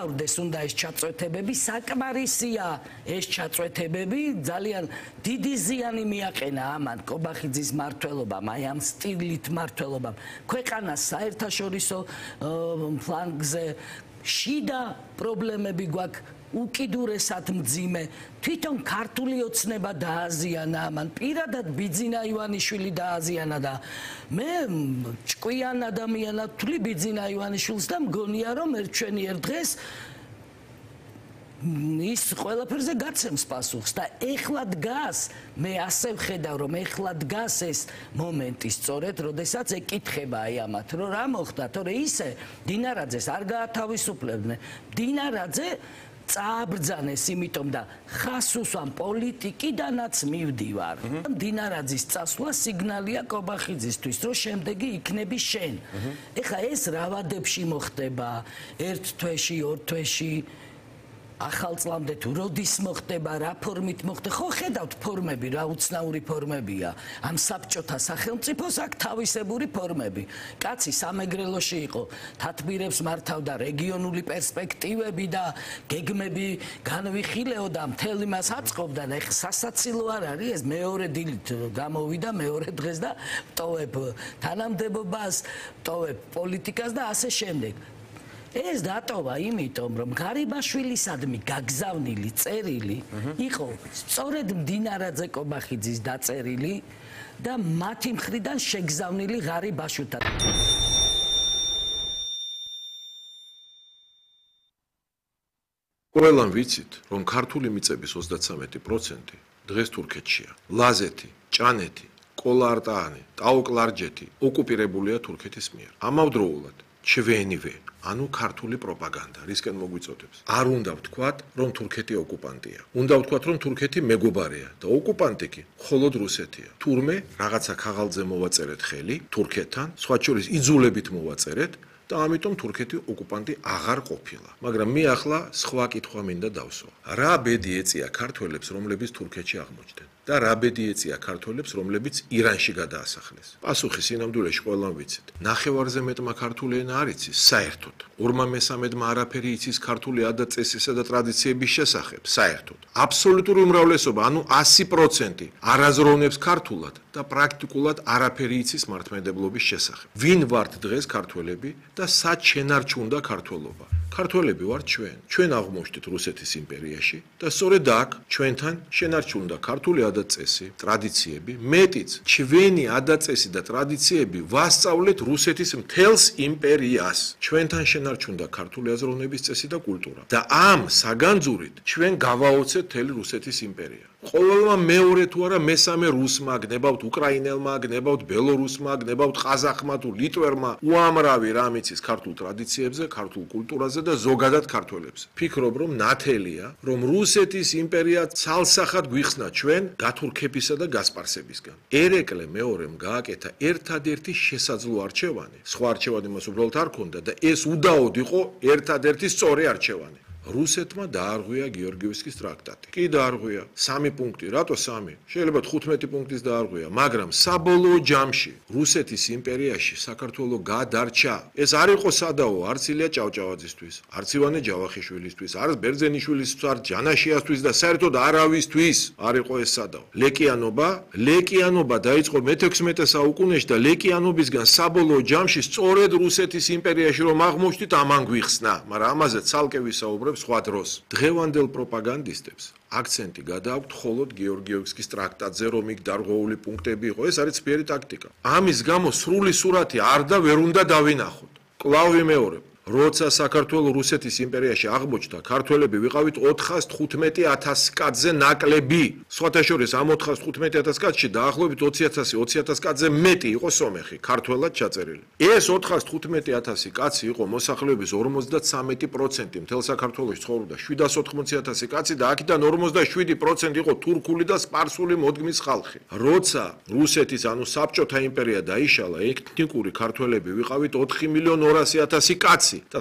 გამთავრდეს უნდა ეს ჩაწვეთებები, საკმარისია ეს ჩაწვეთებები, ძალიან დიდი ზიანი მიაყენა ამან კობახიძის მმართველობამ, აი ამ სტილით მმართველობამ, ქვეყანას საერთაშორისო ფლანგზე შიდა პრობლემები გვაქვს უკიდურესად მძიმე, თვითონ ქართული ოცნება დააზიანა ამან, პირადად ბიძინა ივანიშვილი დააზიანა და მე ჭკვიან ადამიანად ვთვლი ბიძინა ივანიშვილს და მგონია რომ ჩვენი ერთ დღეს ის ყველაფერზე გაცემს პასუხს და ეხლა დგას, მე ასე ვხედავ რომ ეხლა დგას ეს მომენტი სწორედ, როდესაც ეკითხება აი ამათ, რომ რა მოხდა, თორე ისე დინარაძეს არ გაათავისუფლებდნენ, დინარაძე წააბრძანეს, იმიტომ და ხას უსვამ პოლიტიკიდანაც მივდივარ. დინარაძის წასვლა სიგნალია კობახიძისთვის, რომ შემდეგი იქნები შენ. ეხლა ეს რა ვადებში მოხდება, ერთ თვეში, ორ თვეში, ახალ წლამდე თუ როდის მოხდება, რა ფორმით მოხდება, ხო ხედავთ ფორმები, რა უცნაური ფორმებია. ამ საბჭოთა სახელმწიფოს აქ თავისებური ფორმები. კაცი სამეგრელოში იყო, თათბირებს მართავდა, რეგიონული პერსპექტივები და გეგმები განვიხილეოდა, მთელი მას აწყობდა და ეხლა სასაცილო არ არის ეს მეორე დილით გამოვიდა მეორე დღეს და ტოვებ თანამდებობას, ტოვებ პოლიტიკას და ასე შემდეგ. ეს დატოვა იმიტომ, რომ გარიბაშვილისადმი გაგზავნილი წერილი იყო სწორედ მდინარაძე კობახიძის დაწერილი და მათი მხრიდან შეგზავნილი გარიბაშვილთან. ყველამ ვიცით, რომ ქართული მიწების 33% დღეს თურქეთშია. ლაზეთი, ჭანეთი, კოლა-არტაანი, ტაო-კლარჯეთი ოკუპირებულია თურქეთის მიერ. ამავდროულად ჩვენივე ანუ ქართული პროპაგანდა რისკენ მოგვიწოდებს. არ უნდა ვთქვათ, რომ თურქეთი ოკუპანტია. უნდა ვთქვათ, რომ თურქეთი მეგობარია და ოკუპანტი კი მხოლოდ რუსეთია. თურმე რაღაცა ქაღალდზე მოვაწერეთ ხელი თურქეთთან, სხვა შორის იძულებით მოვაწერეთ და ამიტომ თურქეთი ოკუპანტი აღარ ყოფილა. მაგრამ მე ახლა სხვა კითხვა მინდა დავსვა. რა ბედი ეწია ქართველებს, რომლებიც თურქეთში აღმოჩნდნენ? და რა ბედი ეწია ქართველებს, რომლებიც ირანში გადაასახლეს? პასუხი სინამდვილეში ყველამ ვიცით. ნახევარზე მეტმა ქართული ენა არ იცის საერთოდ. 2/3-მა არაფერი იცის ქართული ადათ-წესისა და ტრადიციების შესახებ საერთოდ. აბსოლუტური უმრავლესობა, ანუ 100% არაზროვნებს ქართულად და პრაქტიკულად არაფერი იცის მართლმადიდებლობის შესახებ. ვინ ვართ დღეს ქართველები და სად შენარჩუნდა ქართველობა? ქართველები ვართ ჩვენ. ჩვენ აღმოჩნდით რუსეთის იმპერიაში და სწორედ აქ ჩვენთან შენარჩუნდა ქართული ადათ-წესი, ტრადიციები, მეტიც ჩვენი ადათ-წესი და ტრადიციები ვასწავლეთ რუსეთის მთელს იმპერიას. ჩვენთან შენარჩუნდა ქართული აზროვნების წესი და კულტურა და ამ საგანძურით ჩვენ გავაოცეთ მთელი რუსეთის იმპერია. ყოველმა მეორე თუ არა მესამე რუსმა, გნებავთ უკრაინელმა, გნებავთ ბელორუსმა, გნებავთ ყაზახმა თუ ლიტვერმა უამრავი რამ იცის ქართულ ტრადიციებზე, ქართულ კულტურაზე და ზოგადად ქართველებზე. ფიქრობ, რომ ნათელია, რომ რუსეთის იმპერია ცალსახად გვიხსნა ჩვენ გათურქებისა და გასპარსებისგან. ერეკლე მეორემ გააკეთა ერთადერთი შესაძლო არჩევანი. სხვა არჩევანი მას უბრალოდ არ ქონდა და ეს უდაოდ იყო ერთადერთი სწორი არჩევანი. რუსეთმა დაარღვია გიორგიევსკის ტრაქტატი. კი დაარღვია 3 პუნქტი, რატო 3? შეიძლება 15 პუნქტის დაარღვია, მაგრამ საბოლოო ჯამში რუსეთის იმპერიაში საქართველო გადარჩა. ეს არ იყო სადაო, არც ილია ჭავჭავაძისთვის, არც ივანე ჯავახიშვილისთვის, არც ბერძენიშვილისთვის, არც ჯანაშიასთვის და საერთოდ არავისთვის არ იყო ეს სადაო. ლეკიანობა დაიწყო მე-16 საუკუნეში და ლეკიანობისგან საბოლოო ჯამში სწორედ რუსეთის იმპერიაში რომ აღმოჩნდით ამან გვიხსნა, მაგრამ ამაზე ცალკე ვისაუბრებ სხვა დროს. დღევანდელ პროპაგანდისტებს აქცენტი გადააქვთ მხოლოდ გიორგიევსკის ტრაქტატზე, რომ იქ დარღვეული პუნქტები იყო. ეს არის ძლიერი ტაქტიკა. ამის გამო სრული სურათი არ და ვერ უნდა დავინახოთ. კვლავ ვიმეორებ, როცა საქართველოს რუსეთის იმპერიაში აღმოჩნდა, ქართველები ვიყავით 415,000 კაცზე ნაკლები. სხვათა შორის ამ 415,000 კაცში დაახლოებით 20,000 კაცზე მეტი იყო სომეხი, ქართველად ჩაწერილი. ეს 415,000 კაცი იყო მოსახლეობის 53%, მთელ საქართველოში ცხოვრობდა 780,000 კაცი და აქედან 47% იყო თურქული და სპარსული მოდგმის ხალხი. როცა რუსეთის, ანუ საბჭოთა იმპერია დაიშალა, ეთნიკური ქართველები ვიყავით 4,200,000 კაცი. და